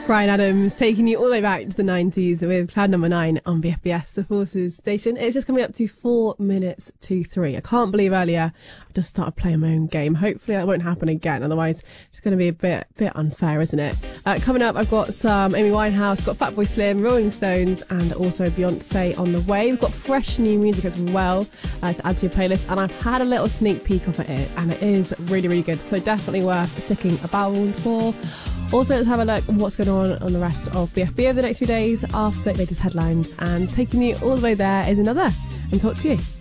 Bryan Adams taking you all the way back to the 90s with Cloud Number 9 on BFBS, the Forces station. It's just coming up to 4 minutes to 3. I can't believe earlier I just started playing my own game. Hopefully that won't happen again, otherwise it's going to be a bit unfair, isn't it? Coming up, I've got some Amy Winehouse, got Fatboy Slim, Rolling Stones, and also Beyonce on the way. We've got fresh new music as well to add to your playlist, and I've had a little sneak peek of it, and it is really, really good, so definitely worth sticking around for. Also, let's have a look at what's going on the rest of BFB over the next few days after the latest headlines, and taking you all the way there is another, and talk to you.